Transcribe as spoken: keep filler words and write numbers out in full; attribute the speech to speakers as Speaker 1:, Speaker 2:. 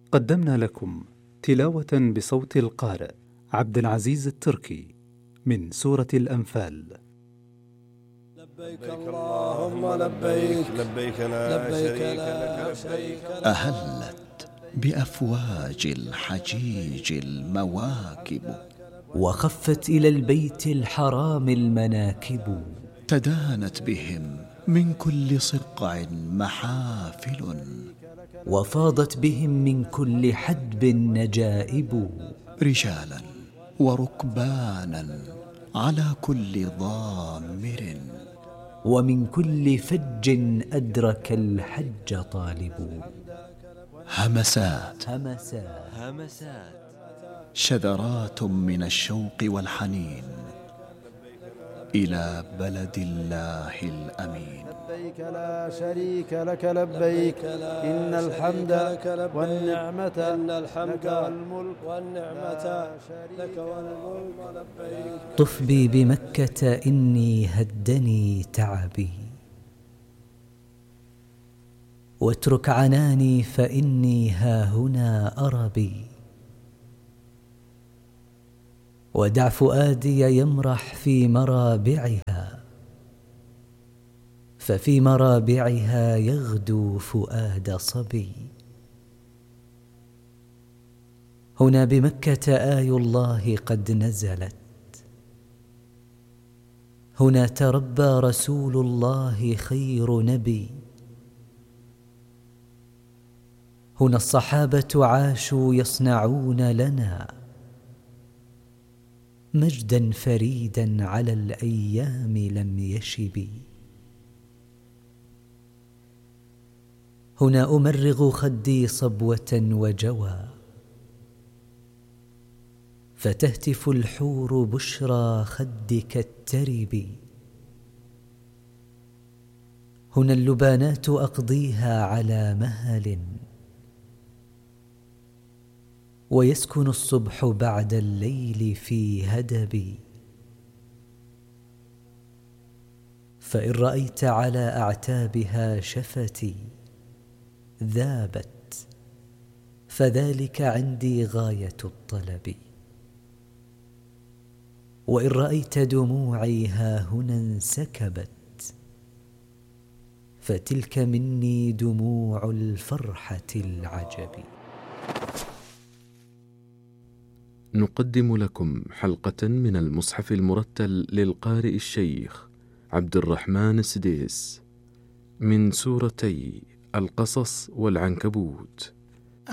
Speaker 1: قدمنا لكم تلاوة بصوت القارئ عبد العزيز التركي من سورة الأنفال.
Speaker 2: لبيك اللهم لبيك لبيك لا شريك لك لبيك.
Speaker 3: أهلت بأفواج الحجيج المواكب،
Speaker 4: وخفت إلى البيت الحرام المناكب،
Speaker 3: تدانت بهم من كل صقع محافل،
Speaker 4: وفاضت بهم من كل حدب نجائب،
Speaker 3: رجالا وركبانا على كل ضامر،
Speaker 4: ومن كل فج أدرك الحج طالب.
Speaker 3: همسات
Speaker 4: همسات همسات
Speaker 3: شذرات من الشوق والحنين إلى بلد الله الأمين.
Speaker 2: لبيك لا شريك لك لبيك إن الحمد والنعمة إن الحمد والملك والنعمة لك والملك لبيك.
Speaker 4: طف بي بمكة إني هدني تعبي، واترك عناني فإني هاهنا أربي، ودع فؤادي يمرح في مرابعها، ففي مرابعها يغدو فؤاد صبي. هنا بمكة آي الله قد نزلت، هنا تربى رسول الله خير نبي، هنا الصحابة عاشوا يصنعون لنا مجدا فريدا على الأيام لم يشب. هنا أمرغ خدي صبوة وجوى، فتهتف الحور بشرى خدك الترب. هنا اللبانات أقضيها على مهل، ويسكن الصبح بعد الليل في هدب. فإن رأيت على أعتابها شفتي ذابت، فذلك عندي غاية الطلب. وإن رأيت دموعي هاهنا انسكبت، فتلك مني دموع الفرحة العجب.
Speaker 5: نقدم لكم حلقة من المصحف المرتل للقارئ الشيخ عبد الرحمن السديس من سورتي القصص والعنكبوت.